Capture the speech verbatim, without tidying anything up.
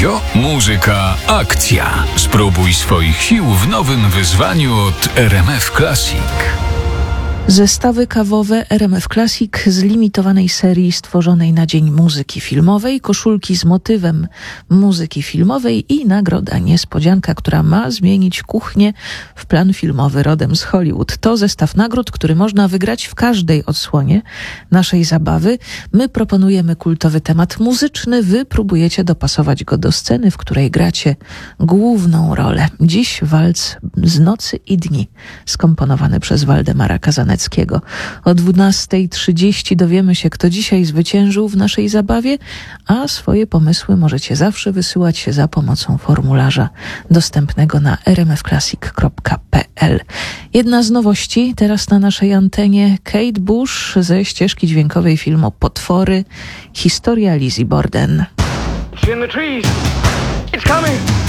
Radio, muzyka, akcja. Spróbuj swoich sił w nowym wyzwaniu od R M F Classic. Zestawy kawowe R M F Classic z limitowanej serii stworzonej na Dzień Muzyki Filmowej, koszulki z motywem muzyki filmowej i nagroda niespodzianka, która ma zmienić kuchnię w plan filmowy rodem z Hollywood. To zestaw nagród, który można wygrać w każdej odsłonie naszej zabawy. My proponujemy kultowy temat muzyczny, wy próbujecie dopasować go do sceny, w której gracie główną rolę. Dziś walc z Nocy i dni, skomponowany przez Waldemara Kazaneckiego. O dwunastej trzydzieści dowiemy się, kto dzisiaj zwyciężył w naszej zabawie, a swoje pomysły możecie zawsze wysyłać za pomocą formularza dostępnego na r m f classic kropka p l. Jedna z nowości teraz na naszej antenie: Kate Bush ze ścieżki dźwiękowej filmu Potwory, historia Lizzie Borden. It's in the trees. It's coming.